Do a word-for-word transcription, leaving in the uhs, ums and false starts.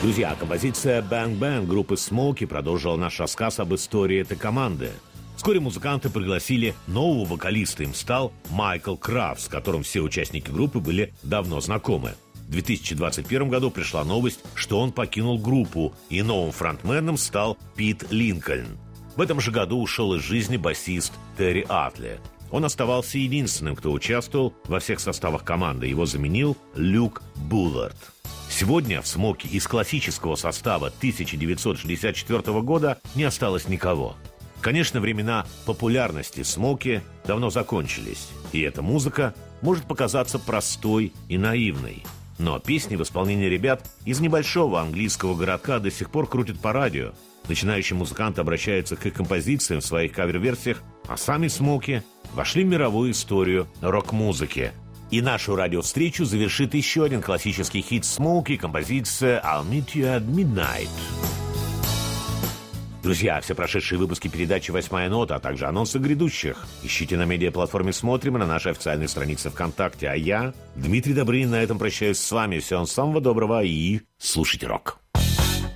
Друзья, композиция «Bang Bang» группы Smokey продолжила наш рассказ об истории этой команды. Вскоре музыканты пригласили нового вокалиста, им стал Майкл Крафт, с которым все участники группы были давно знакомы. В две тысячи двадцать первом году пришла новость, что он покинул группу, и новым фронтменом стал Пит Линкольн. В этом же году ушел из жизни басист Терри Атли. Он оставался единственным, кто участвовал во всех составах команды. Его заменил Люк Буллард. Сегодня в Смоки из классического состава тысяча девятьсот шестьдесят четвёртого года не осталось никого. Конечно, времена популярности Смоки давно закончились, и эта музыка может показаться простой и наивной. Но песни в исполнении ребят из небольшого английского городка до сих пор крутят по радио. Начинающие музыканты обращаются к их композициям в своих кавер-версиях, а сами Смоки вошли в мировую историю рок-музыки. И нашу радиовстречу завершит еще один классический хит Смоки, композиция «I'll meet you at midnight». Друзья, все прошедшие выпуски передачи «Восьмая нота», а также анонсы грядущих ищите на медиаплатформе «Смотрим» и на нашей официальной странице ВКонтакте. А я, Дмитрий Добрынин, на этом прощаюсь с вами. Всего самого доброго и слушайте рок.